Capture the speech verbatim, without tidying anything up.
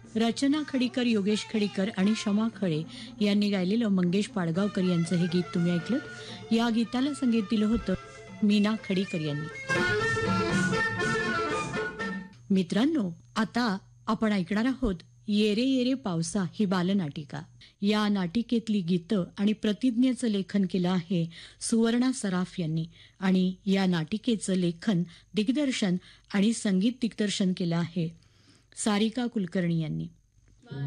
रचना खडीकर, योगेश खडीकर आणि शमा खळे यांनी गायलेलं मंगेश पाडगावकर यांचं हे गीत तुम्ही ऐकलं. या गीताला संगीत दिलं होतं मीना खडीकर यांनी. मित्रांनो, आता आपण ऐकणार आहोत येरे येरे पावसा ही बालनाटिका. या नाटिकेतली गीतं आणि प्रतिज्ञेचं लेखन केलं आहे सुवर्णा सराफ यांनी आणि या नाटिकेचं लेखन, दिग्दर्शन आणि संगीत दिग्दर्शन केलं आहे सारिका कुलकर्णी यांनी.